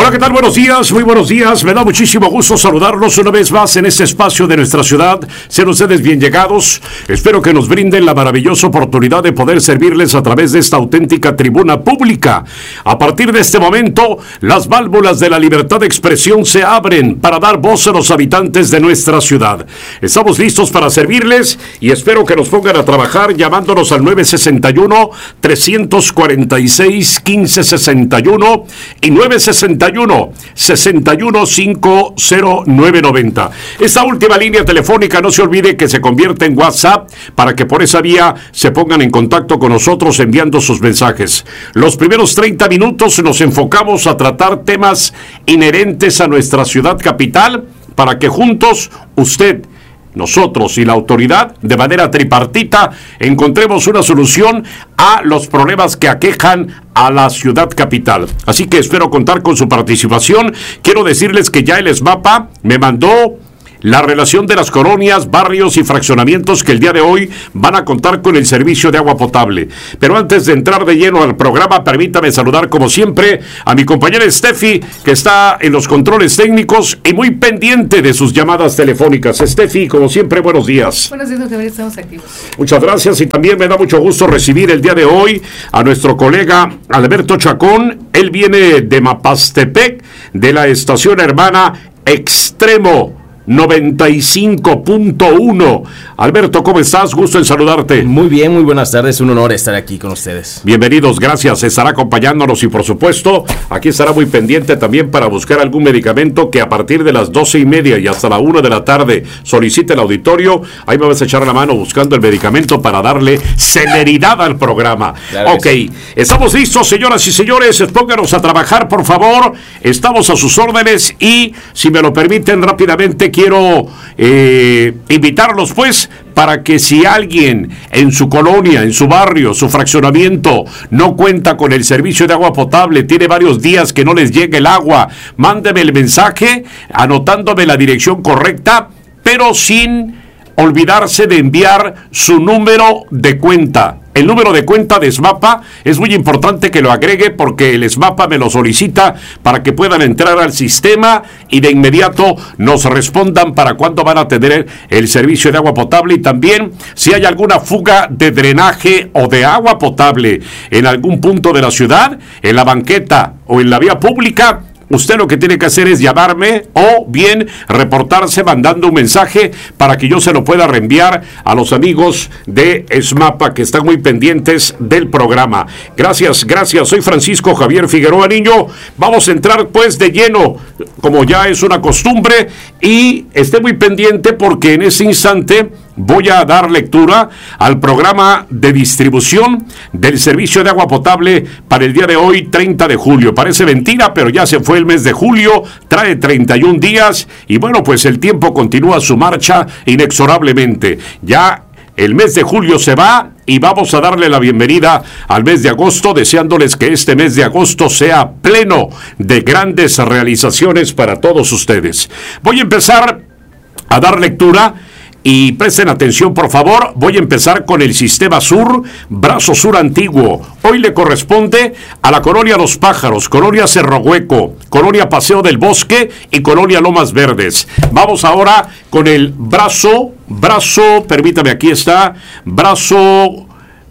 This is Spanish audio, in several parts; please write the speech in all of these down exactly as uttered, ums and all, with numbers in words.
Hola, ¿qué tal? Buenos días, muy buenos días. Me da muchísimo gusto saludarlos una vez más en este espacio de nuestra ciudad. Sean ustedes bien llegados. Espero que nos brinden la maravillosa oportunidad de poder servirles a través de esta auténtica tribuna pública. A partir de este momento, las válvulas de la libertad de expresión se abren para dar voz a los habitantes de nuestra ciudad. Estamos listos para servirles y espero que nos pongan a trabajar llamándonos al nueve seis uno, tres cuatro seis, uno cinco seis uno y nueve seis uno, seis uno cinco cero nueve nueve cero. Esta última línea telefónica, no se olvide que se convierte en WhatsApp para que por esa vía se pongan en contacto con nosotros enviando sus mensajes. Los primeros treinta minutos nos enfocamos a tratar temas inherentes a nuestra ciudad capital para que juntos usted, nosotros y la autoridad, de manera tripartita, encontremos una solución a los problemas que aquejan a la ciudad capital. Así que espero contar con su participación. Quiero decirles que ya el ESMAPA me mandó la relación de las colonias, barrios y fraccionamientos que el día de hoy van a contar con el servicio de agua potable. Pero antes de entrar de lleno al programa, permítame saludar como siempre a mi compañera Steffi, que está en los controles técnicos y muy pendiente de sus llamadas telefónicas. Steffi, como siempre, buenos días. Buenos días, Javier, estamos activos. Muchas gracias y también me da mucho gusto recibir el día de hoy a nuestro colega Alberto Chacón. Él viene de Mapastepec, de la estación hermana Extremo noventa y cinco punto uno. Alberto, ¿cómo estás? Gusto en saludarte. Muy bien, muy buenas tardes. Un honor estar aquí con ustedes. Bienvenidos, gracias. Estará acompañándonos y por supuesto, aquí estará muy pendiente también para buscar algún medicamento que a partir de las doce y media y hasta la una de la tarde solicite el auditorio. Ahí me vas a echar la mano buscando el medicamento para darle celeridad al programa. Claro, ok, sí. Estamos listos, señoras y señores. Pónganos a trabajar, por favor. Estamos a sus órdenes y, si me lo permiten rápidamente, quiero eh, invitarlos pues para que si alguien en su colonia, en su barrio, su fraccionamiento no cuenta con el servicio de agua potable, tiene varios días que no les llegue el agua, mándeme el mensaje anotándome la dirección correcta, pero sin olvidarse de enviar su número de cuenta. El número de cuenta de ESMAPA es muy importante que lo agregue porque el ESMAPA me lo solicita para que puedan entrar al sistema y de inmediato nos respondan para cuándo van a tener el servicio de agua potable y también si hay alguna fuga de drenaje o de agua potable en algún punto de la ciudad, en la banqueta o en la vía pública. Usted lo que tiene que hacer es llamarme o bien reportarse mandando un mensaje para que yo se lo pueda reenviar a los amigos de ESMAPA que están muy pendientes del programa. Gracias, gracias. Soy Francisco Javier Figueroa Niño. Vamos a entrar pues de lleno, como ya es una costumbre, y esté muy pendiente porque en ese instante voy a dar lectura al programa de distribución del servicio de agua potable para el día de hoy, treinta de julio. Parece mentira, pero ya se fue el mes de julio, trae treinta y un días y bueno, pues el tiempo continúa su marcha inexorablemente. Ya el mes de julio se va y vamos a darle la bienvenida al mes de agosto, deseándoles que este mes de agosto sea pleno de grandes realizaciones para todos ustedes. Voy a empezar a dar lectura. Y presten atención, por favor, voy a empezar con el Sistema Sur, Brazo Sur Antiguo. Hoy le corresponde a la Colonia Los Pájaros, Colonia Cerro Hueco, Colonia Paseo del Bosque y Colonia Lomas Verdes. Vamos ahora con el Brazo, Brazo, permítame, aquí está, Brazo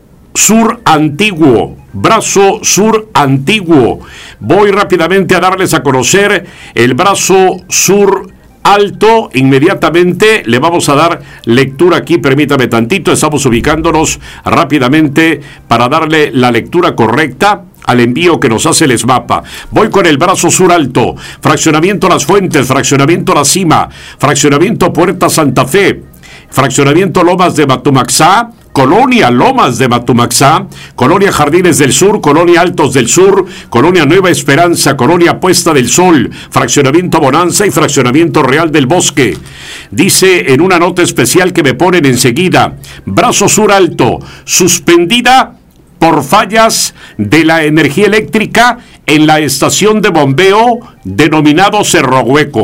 Sur Antiguo. Brazo Sur Antiguo. Voy rápidamente a darles a conocer el Brazo Sur Alto. Inmediatamente le vamos a dar lectura aquí, permítame tantito, estamos ubicándonos rápidamente para darle la lectura correcta al envío que nos hace el ESMAPA. Voy con el Brazo Sur Alto, fraccionamiento Las Fuentes, fraccionamiento La Cima, fraccionamiento Puerta Santa Fe, fraccionamiento Lomas de Matumaxá, Colonia Lomas de Matumaxá, Colonia Jardines del Sur, Colonia Altos del Sur, Colonia Nueva Esperanza, Colonia Puesta del Sol, fraccionamiento Bonanza y fraccionamiento Real del Bosque. Dice en una nota especial que me ponen enseguida, Brazo Sur Alto, suspendida por fallas de la energía eléctrica en la estación de bombeo denominado Cerro Hueco.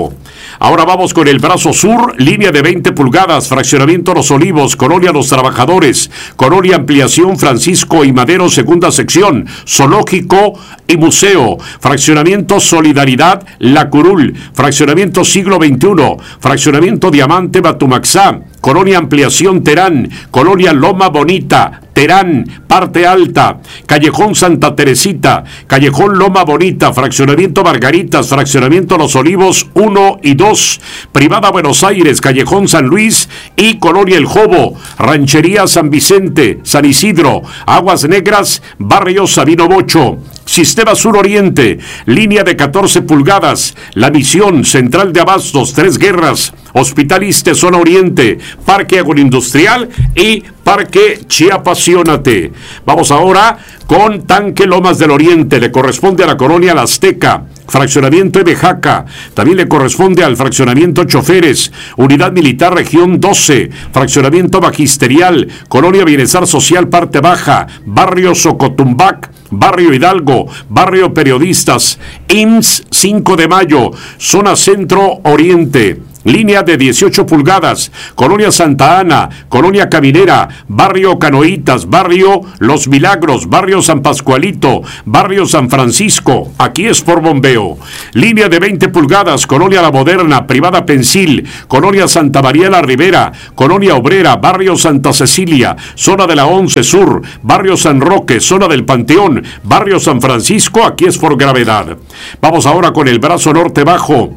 Ahora vamos con el brazo sur, línea de veinte pulgadas, fraccionamiento Los Olivos, Colonia Los Trabajadores, Colonia Ampliación Francisco y Madero, segunda sección, zoológico y museo, fraccionamiento Solidaridad, La Curul, fraccionamiento Siglo veintiuno, fraccionamiento Diamante Batumaxá, Colonia Ampliación Terán, Colonia Loma Bonita, Terán, Parte Alta, Callejón Santa Teresita, Callejón Loma Bonita, fraccionamiento Margaritas, fraccionamiento Los Olivos uno y dos, Privada Buenos Aires, Callejón San Luis y Colonia El Jobo, Ranchería San Vicente, San Isidro, Aguas Negras, Barrio Sabino Bocho, Sistema Sur Oriente, línea de catorce pulgadas, La Misión, Central de Abastos, Tres Guerras, Hospital Iste, Zona Oriente, Parque Agroindustrial y Parque Chiapasionate. Vamos ahora con Tanque Lomas del Oriente, le corresponde a la Colonia La Azteca, fraccionamiento Ebejaca, también le corresponde al fraccionamiento Choferes, Unidad Militar Región doce, fraccionamiento Magisterial, Colonia Bienestar Social Parte Baja, Barrio Socotumbac, Barrio Hidalgo, Barrio Periodistas, I M S S cinco de mayo, Zona Centro Oriente. Línea de dieciocho pulgadas, Colonia Santa Ana, Colonia Caminera, Barrio Canoitas, Barrio Los Milagros, Barrio San Pascualito, Barrio San Francisco, aquí es por bombeo. Línea de veinte pulgadas, Colonia La Moderna, Privada Pensil, Colonia Santa María la Ribera, Colonia Obrera, Barrio Santa Cecilia, Zona de la once Sur, Barrio San Roque, Zona del Panteón, Barrio San Francisco, aquí es por gravedad. Vamos ahora con el brazo norte bajo.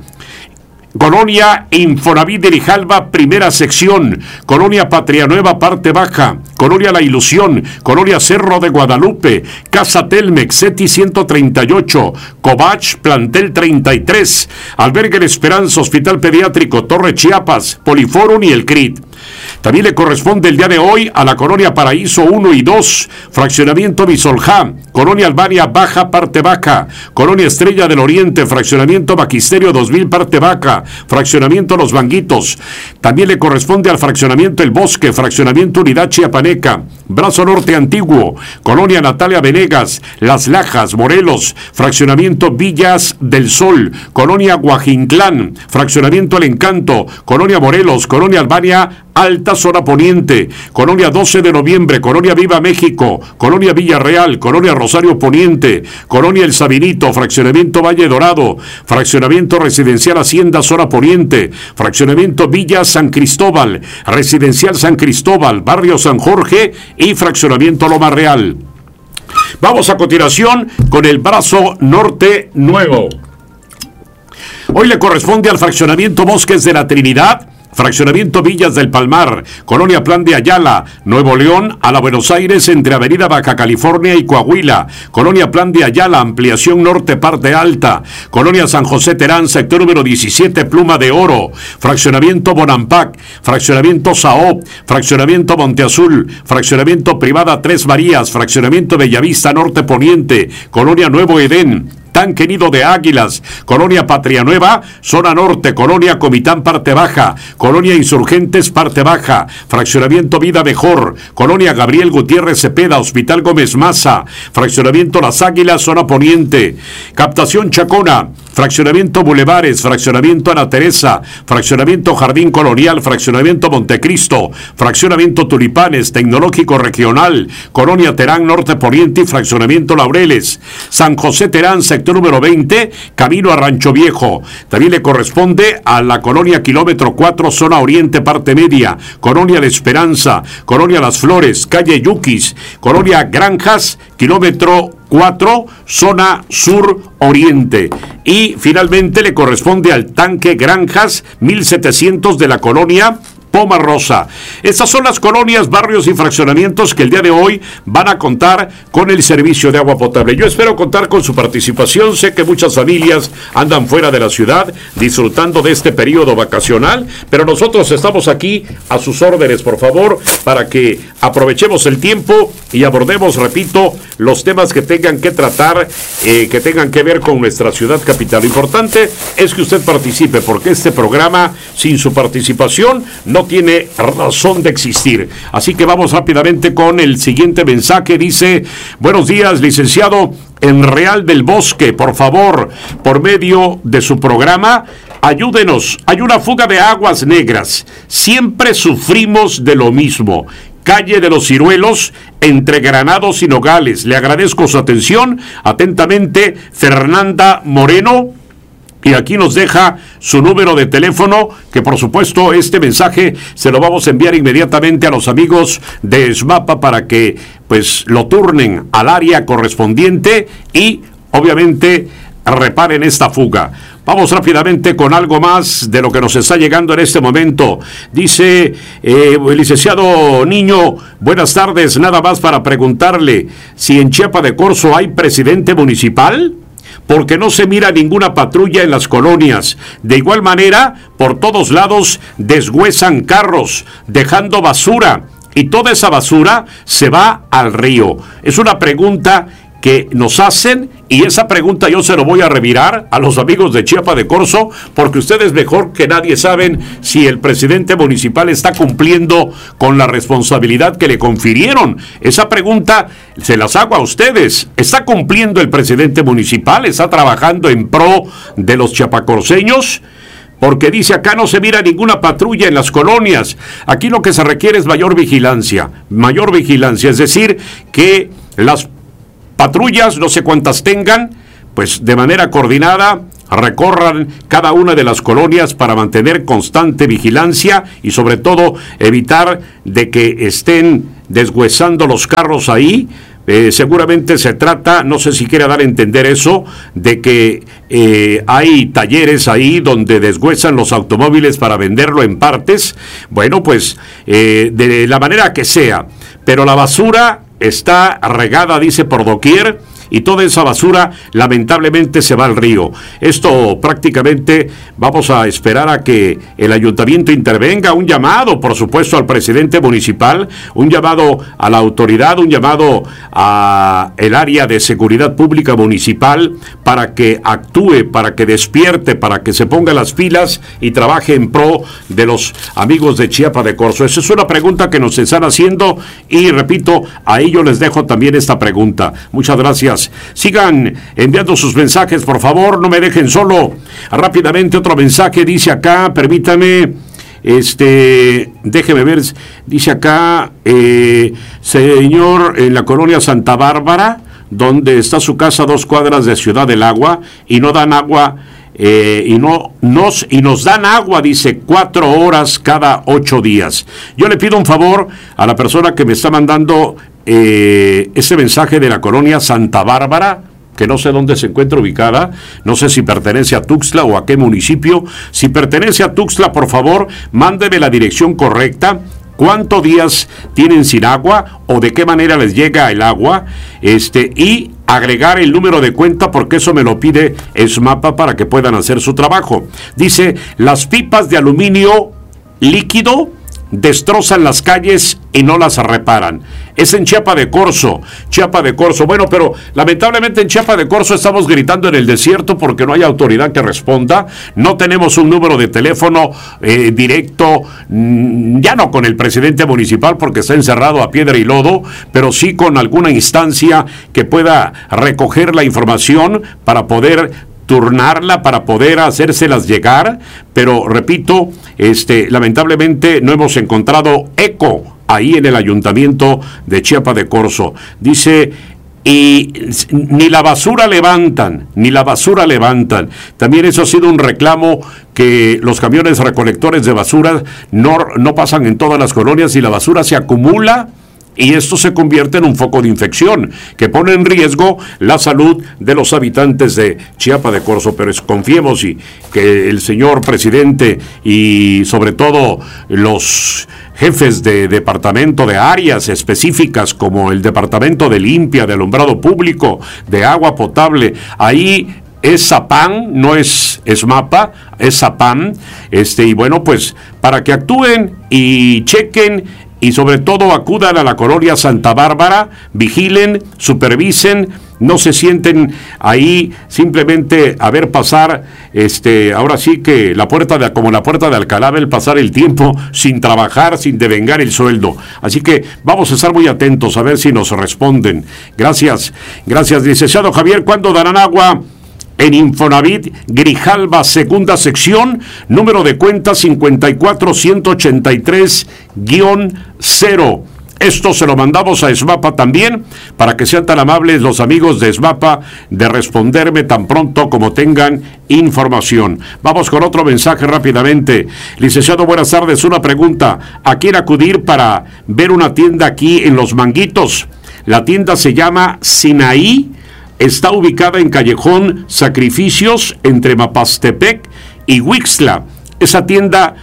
Colonia Infonavit de Grijalva, primera sección, Colonia Patria Nueva, parte baja, Colonia La Ilusión, Colonia Cerro de Guadalupe, Casa Telmex, CETI ciento treinta y ocho, Covach, Plantel treinta y tres, Albergue La Esperanza, Hospital Pediátrico, Torre Chiapas, Poliforum y el C R I T. También le corresponde el día de hoy a la Colonia Paraíso uno y dos, fraccionamiento Bisoljá, Colonia Albania Baja, parte baja, Colonia Estrella del Oriente, fraccionamiento Magisterio dos mil, parte baja, fraccionamiento Los Banguitos. También le corresponde al fraccionamiento El Bosque, fraccionamiento Unidad Chiapaneca, Brazo Norte Antiguo, Colonia Natalia Venegas, Las Lajas, Morelos, fraccionamiento Villas del Sol, Colonia Guajintlán, fraccionamiento El Encanto, Colonia Morelos, Colonia Albania Alta, Zona Poniente, Colonia doce de noviembre, Colonia Viva México, Colonia Villarreal, Colonia Rosario Poniente, Colonia El Sabinito, fraccionamiento Valle Dorado, fraccionamiento Residencial Hacienda, Zona Poniente, fraccionamiento Villa San Cristóbal, Residencial San Cristóbal, Barrio San Jorge y fraccionamiento Loma Real. Vamos a continuación con el brazo norte nuevo. Hoy le corresponde al fraccionamiento Bosques de la Trinidad, fraccionamiento Villas del Palmar, Colonia Plan de Ayala, Nuevo León, a la Buenos Aires, entre Avenida Baja California y Coahuila, Colonia Plan de Ayala, ampliación norte, parte alta, Colonia San José Terán, sector número diecisiete, Pluma de Oro, fraccionamiento Bonampac, fraccionamiento Saop, fraccionamiento Monte Azul, fraccionamiento Privada Tres Marías, fraccionamiento Bellavista Norte Poniente, Colonia Nuevo Edén, Tanque Nido de Águilas, Colonia Patria Nueva, Zona Norte, Colonia Comitán, parte baja, Colonia Insurgentes, parte baja, fraccionamiento Vida Mejor, Colonia Gabriel Gutiérrez Cepeda, Hospital Gómez Maza, fraccionamiento Las Águilas, Zona Poniente, Captación Chacona, fraccionamiento Bulevares, fraccionamiento Ana Teresa, fraccionamiento Jardín Colonial, fraccionamiento Montecristo, fraccionamiento Tulipanes, Tecnológico Regional, Colonia Terán Norte Poniente y fraccionamiento Laureles, San José Terán, sector número veinte, camino a Rancho Viejo. También le corresponde a la Colonia Kilómetro cuatro, Zona Oriente, parte media, Colonia La Esperanza, Colonia Las Flores, calle Yuquis, Colonia Granjas, kilómetro cuatro, Zona Sur Oriente. Y finalmente le corresponde al Tanque Granjas mil setecientos de la Colonia Poma Rosa. Estas son las colonias, barrios y fraccionamientos que el día de hoy van a contar con el servicio de agua potable. Yo espero contar con su participación. Sé que muchas familias andan fuera de la ciudad disfrutando de este periodo vacacional, pero nosotros estamos aquí a sus órdenes, por favor, para que aprovechemos el tiempo y abordemos, repito, los temas que tengan que tratar, eh, que tengan que ver con nuestra ciudad capital. Lo importante es que usted participe, porque este programa, sin su participación, no tiene razón de existir. Así que vamos rápidamente con el siguiente mensaje. Dice: buenos días, licenciado. en Real del Bosque, por favor, por medio de su programa, ayúdenos. Hay una fuga de aguas negras. Siempre sufrimos de lo mismo. Calle de los Ciruelos, entre Granados y Nogales. Le agradezco su atención. Atentamente, Fernanda Moreno. Y aquí nos deja su número de teléfono, que por supuesto este mensaje se lo vamos a enviar inmediatamente a los amigos de SMAPA para que pues lo turnen al área correspondiente y obviamente reparen esta fuga. Vamos rápidamente con algo más de lo que nos está llegando en este momento. Dice eh, el licenciado Niño, buenas tardes, nada más para preguntarle si en Chiapa de Corzo hay presidente municipal, porque no se mira ninguna patrulla en las colonias. De igual manera, por todos lados deshuesan carros, dejando basura, y toda esa basura se va al río. Es una pregunta que nos hacen, y esa pregunta yo se lo voy a revirar a los amigos de Chiapa de Corzo, porque ustedes mejor que nadie saben si el presidente municipal está cumpliendo con la responsabilidad que le confirieron. Esa pregunta se las hago a ustedes. ¿Está cumpliendo el presidente municipal? ¿Está trabajando en pro de los chiapacorceños? Porque dice acá no se mira ninguna patrulla en las colonias. Aquí lo que se requiere es mayor vigilancia, mayor vigilancia, es decir, que las patrullas, no sé cuántas tengan, pues de manera coordinada recorran cada una de las colonias para mantener constante vigilancia y sobre todo evitar de que estén deshuesando los carros ahí. Eh, seguramente se trata, no sé si quiere dar a entender eso, de que eh, hay talleres ahí donde deshuesan los automóviles para venderlo en partes. Bueno, pues eh, de la manera que sea, pero la basura está regada, dice, por doquier, y toda esa basura lamentablemente se va al río. Esto prácticamente vamos a esperar a que el ayuntamiento intervenga, un llamado por supuesto al presidente municipal, un llamado a la autoridad, un llamado a el área de seguridad pública municipal para que actúe, para que despierte, para que se ponga las pilas y trabaje en pro de los amigos de Chiapa de Corzo. Esa es una pregunta que nos están haciendo y repito, ahí yo les dejo también esta pregunta. Muchas gracias. Sigan enviando sus mensajes, por favor, no me dejen solo. Rápidamente otro mensaje dice acá, permítame, este, déjeme ver, dice acá, eh, señor, en la colonia Santa Bárbara, donde está su casa a dos cuadras de Ciudad del Agua, y no dan agua, eh, y no nos y nos dan agua, dice, cuatro horas cada ocho días. Yo le pido un favor a la persona que me está mandando Eh, ese mensaje de la colonia Santa Bárbara, que no sé dónde se encuentra ubicada, no sé si pertenece a Tuxtla o a qué municipio. Si pertenece a Tuxtla, por favor, mándeme la dirección correcta, cuántos días tienen sin agua o de qué manera les llega el agua, este, y agregar el número de cuenta, porque eso me lo pide SMAPA para que puedan hacer su trabajo. Dice, las pipas de aluminio líquido destrozan las calles y no las reparan. Es en Chiapa de Corzo, Chiapa de Corzo. Bueno, pero lamentablemente en Chiapa de Corzo estamos gritando en el desierto porque no hay autoridad que responda. No tenemos un número de teléfono eh, directo, mmm, ya no con el presidente municipal porque está encerrado a piedra y lodo, pero sí con alguna instancia que pueda recoger la información para poder turnarla, para poder hacérselas llegar, pero repito, este, lamentablemente no hemos encontrado eco ahí en el ayuntamiento de Chiapa de Corzo. Dice, y ni la basura levantan, ni la basura levantan. También eso ha sido un reclamo, que los camiones recolectores de basura no, no pasan en todas las colonias y la basura se acumula. Y esto se convierte en un foco de infección que pone en riesgo la salud de los habitantes de Chiapa de Corzo. Pero es, confiemos y que el señor presidente y sobre todo los jefes de departamento de áreas específicas como el departamento de limpia, de alumbrado público, de agua potable, ahí es Zapam, no es SMAPA, es Zapam, este, y bueno, pues para que actúen y chequen y sobre todo acudan a la colonia Santa Bárbara, vigilen, supervisen, no se sienten ahí simplemente a ver pasar, este, ahora sí que la puerta de, como la puerta de Alcalá, el pasar el tiempo sin trabajar, sin devengar el sueldo. Así que vamos a estar muy atentos a ver si nos responden. Gracias, gracias, licenciado Javier. ¿Cuándo darán agua en Infonavit Grijalba, segunda sección, número de cuenta cincuenta y cuatro ciento ochenta y tres guión cero? Esto se lo mandamos a SMAPA también, para que sean tan amables los amigos de SMAPA de responderme tan pronto como tengan información. Vamos con otro mensaje rápidamente. Licenciado, buenas tardes. Una pregunta. ¿A quién acudir para ver una tienda aquí en Los Manguitos? La tienda se llama Sinaí. Está ubicada en Callejón Sacrificios, entre Mapastepec y Huixtla. Esa tienda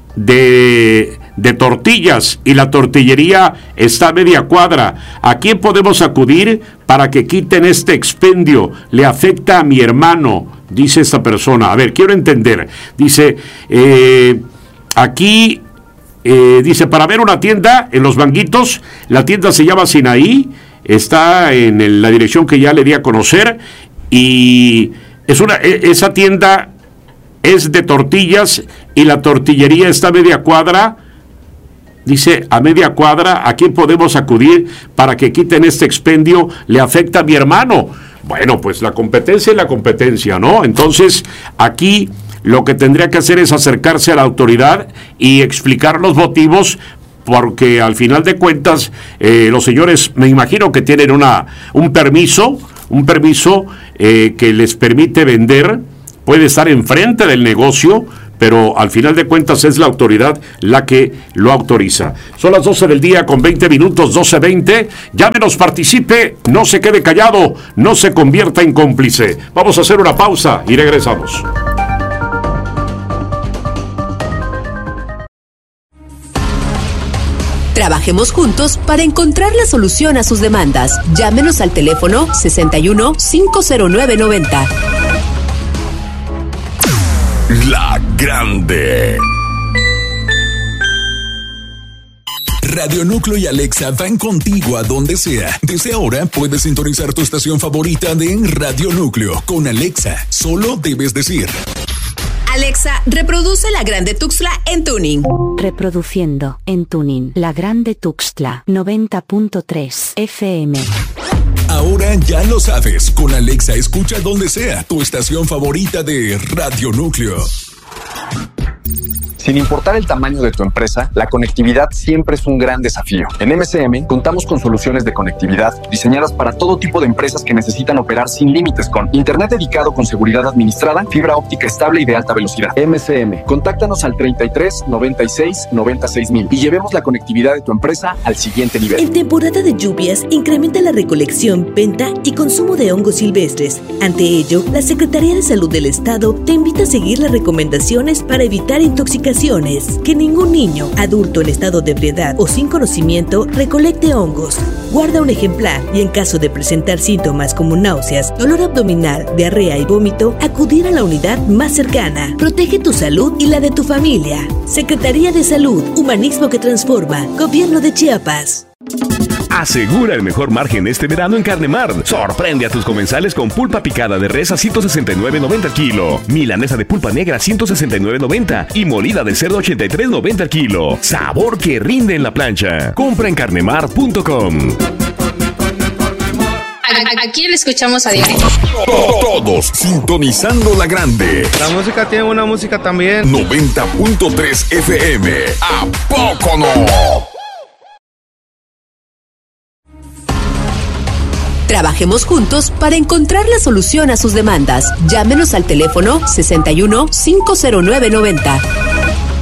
de, de tortillas, y la tortillería está a media cuadra. ¿A quién podemos acudir para que quiten este expendio? Le afecta a mi hermano, dice esta persona. A ver, quiero entender. Dice, eh, aquí, eh, dice, para ver una tienda en Los Manguitos, la tienda se llama Sinaí. Está en el, la dirección que ya le di a conocer, y es una, esa tienda es de tortillas y la tortillería está a media cuadra. Dice, a media cuadra. ¿A quién podemos acudir para que quiten este expendio? Le afecta a mi hermano. Bueno, pues la competencia es la competencia, ¿no? Entonces, aquí lo que tendría que hacer es acercarse a la autoridad y explicar los motivos, porque al final de cuentas eh, los señores, me imagino que tienen una un permiso, un permiso eh, que les permite vender, puede estar enfrente del negocio, pero al final de cuentas es la autoridad la que lo autoriza. Son las doce del día con veinte minutos, doce veinte. Llámenos, participe, no se quede callado, no se convierta en cómplice. Vamos a hacer una pausa y regresamos. Trabajemos juntos para encontrar la solución a sus demandas. Llámenos al teléfono sesenta y uno, cinco cero nueve, noventa. La Grande. Radio Núcleo y Alexa van contigo a donde sea. Desde ahora puedes sintonizar tu estación favorita de Radio Núcleo con Alexa. Solo debes decir: Alexa, reproduce La Grande Tuxtla en tuning. Reproduciendo en tuning La Grande Tuxtla noventa punto tres F M. Ahora ya lo sabes, con Alexa escucha donde sea tu estación favorita de Radio Núcleo. Sin importar el tamaño de tu empresa, la conectividad siempre es un gran desafío. En M C M contamos con soluciones de conectividad diseñadas para todo tipo de empresas que necesitan operar sin límites, con internet dedicado con seguridad administrada, fibra óptica estable y de alta velocidad. M C M, contáctanos al treinta y tres, noventa y seis, noventa y seis mil y llevemos la conectividad de tu empresa al siguiente nivel. En temporada de lluvias, incrementa la recolección, venta y consumo de hongos silvestres. Ante ello, la Secretaría de Salud del Estado te invita a seguir las recomendaciones para evitar intoxicaciones. Que ningún niño, adulto en estado de ebriedad o sin conocimiento recolecte hongos. Guarda un ejemplar y en caso de presentar síntomas como náuseas, dolor abdominal, diarrea y vómito, acudir a la unidad más cercana. Protege tu salud y la de tu familia. Secretaría de Salud, humanismo que transforma. Gobierno de Chiapas. Asegura el mejor margen este verano en Carnemar. Sorprende a tus comensales con pulpa picada de res a ciento sesenta y nueve noventa el kilo, milanesa de pulpa negra a ciento sesenta y nueve noventa y molida de cerdo ochenta y tres noventa el kilo. Sabor que rinde en la plancha. Compra en carnemar punto com. Aquí le escuchamos a diario. Todos sintonizando La Grande. La música tiene una música también. noventa punto tres F M. ¿A poco no? Trabajemos juntos para encontrar la solución a sus demandas. Llámenos al teléfono sesenta y uno, cinco cero nueve, noventa.